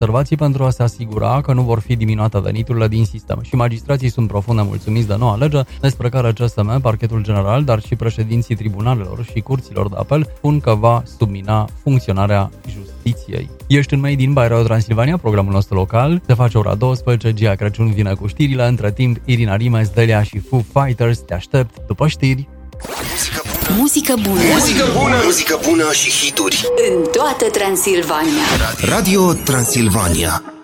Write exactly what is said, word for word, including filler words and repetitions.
observații pentru a se asigura că nu vor fi diminuate veniturile din sistem. Și magistrații sunt profund nemulțumiți de noua lege, despre care C S M, Parchetul General, dar și președinții tribunalelor și curților de apel spun că va submina funcționarea justiției. Ești în Made in by Radio Transilvania, programul nostru local. Se face ora douăsprezece, Gia Crăciun vine cu știrile. Între timp, Irina Rimes, Delia și Foo Fighters te aștept după știri. Muzică bună. Muzică bună. Muzică bună și hituri. În toată Transilvania. Radio Transilvania.